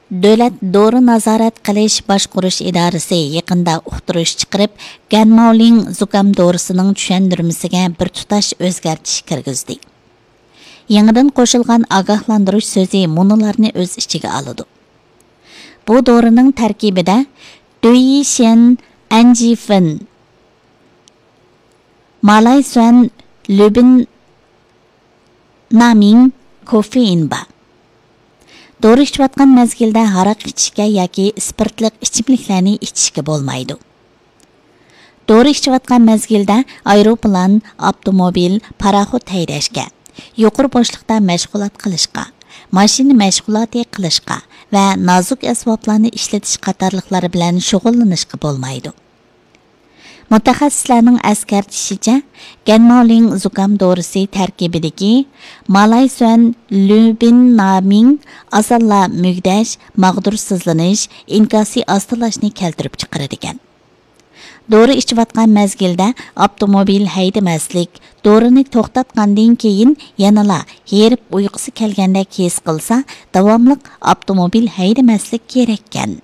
Davlat dori nazorat qilish boshqarish idorasi yaqinda uqtirish chiqarib, Ganmoling zukam dorisining tushuntirmasiga bir tutash o'zgartish kirgizdi. Yangidan qo'shilgan ogohlantirish so'zi munolarni o'z ichiga oladi. Bu dorining tarkibida Duishen Anjifen, Malaysuan Lubin naming kofein bor. Dori ichayotgan mezgilda haraq ichishga yoki spirtliq ichimliklarni ichishga bo'lmaydi. Dori ichayotgan mezgilda aeroplan, avtomobil, paraxod haydashga, yuqori boshliqda mashg'ulot qilishga, mashina mashg'uloti qilishga va nozik asboblarni ishlatish qatorliqlari bilan shug'ullanishga bo'lmaydi. Mutaxassislarning eskartishicha, Ganmoling zukam dorisi tarkibidagi Malaysuan Lubin naming asalla mugdash, mag'dursizlanish, inkasi ostilashni keltirib chiqaradi ekan. Dori ichayotgan mezgilda avtomobil haydamaslik, dorini to'xtatgandan keyin yanala yerib uyqusi kelgandek his qilsa, davomli avtomobil haydamaslik kerak ekan.